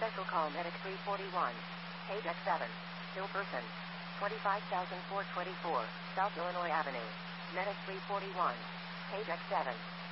Special call Medic 341. Page X7. Still person. 25,424. South Illinois Avenue. Medic 341. Page X7.